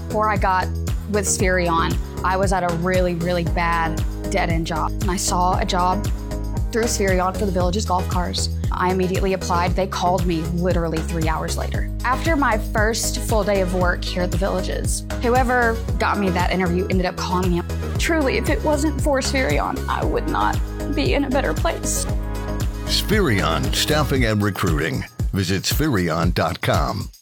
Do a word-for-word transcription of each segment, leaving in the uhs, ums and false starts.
Before I got with Spherion, I was at a really, really bad dead-end job. And I saw a job through Spherion for the Villages golf cars. I immediately applied. They called me literally three hours later. After my first full day of work here at the Villages, whoever got me that interview ended up calling me. Truly, if it wasn't for Spherion, I would not be in a better place. Spherion Staffing and Recruiting. Visit Spherion dot com.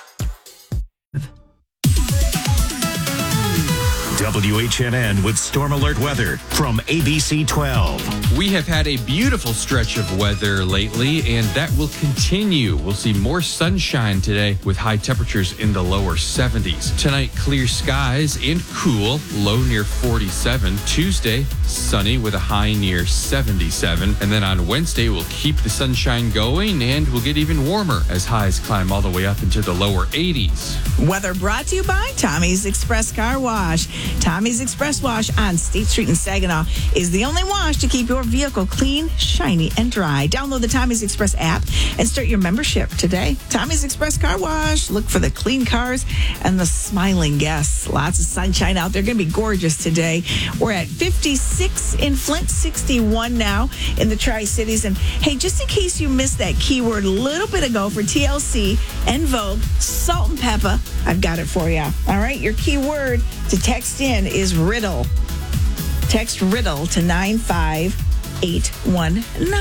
W H N N with Storm Alert Weather from A B C twelve. We have had a beautiful stretch of weather lately, and that will continue. We'll see more sunshine today with high temperatures in the lower seventies. Tonight, clear skies and cool, low near forty-seven. Tuesday, sunny with a high near seventy-seven. And then on Wednesday, we'll keep the sunshine going, and we'll get even warmer as highs climb all the way up into the lower eighties. Weather brought to you by Tommy's Express Car Wash. Tommy's Express Wash on State Street in Saginaw is the only wash to keep your vehicle clean, shiny, and dry. Download the Tommy's Express app and start your membership today. Tommy's Express Car Wash. Look for the clean cars and the smiling guests. Lots of sunshine out there. Going to be gorgeous today. We're at fifty-six in Flint, sixty-one now in the Tri-Cities. And hey, just in case you missed that keyword a little bit ago for T L C and Vogue, salt and pepper, I've got it for you. All right, your keyword to text in is riddle. Text riddle to nine five eight one nine.